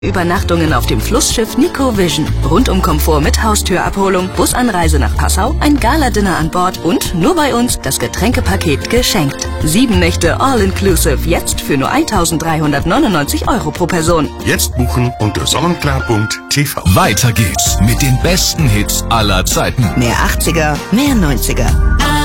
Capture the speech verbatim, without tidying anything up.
Übernachtungen auf dem Flussschiff Nico Vision. Rundum-Komfort mit Haustürabholung, Busanreise nach Passau, ein Gala-Dinner an Bord und nur bei uns das Getränkepaket geschenkt. Sieben Nächte All-Inclusive, jetzt für nur eintausenddreihundertneunundneunzig Euro pro Person. Jetzt buchen unter sonnenklar punkt t v. Weiter geht's mit den besten Hits aller Zeiten. Mehr achtziger, mehr neunziger.